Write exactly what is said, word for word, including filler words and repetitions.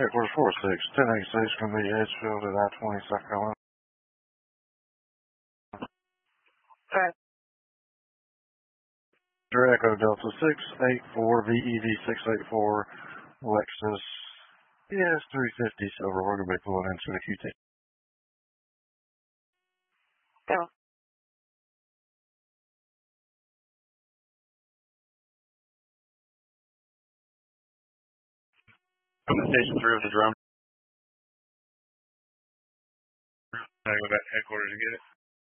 Headquarters four six, ten eighty-six from the Edgefield at I twenty, South Carolina. Okay. Echo Delta six eight four V E D six eight four, Lexus E S three fifty Silver. We're going to be pulling into the Q T. Go. Station three with the drone. I go back to headquarters and get it.